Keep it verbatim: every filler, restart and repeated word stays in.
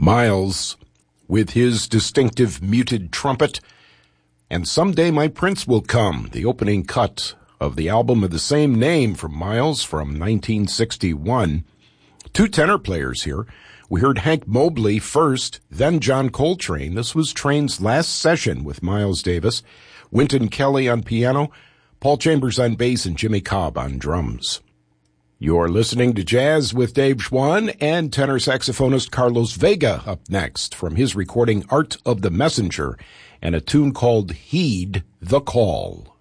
Miles, with his distinctive muted trumpet, and Someday My Prince Will Come, the opening cut of the album of the same name from Miles from nineteen sixty-one. Two tenor players here. We heard Hank Mobley first, then John Coltrane. This was Train's last session with Miles Davis. Wynton Kelly on piano, Paul Chambers on bass, and Jimmy Cobb on drums. You're listening to Jazz with Dave Schwann and tenor saxophonist Carlos Vega up next from his recording Art of the Messenger and a tune called Heed the Call.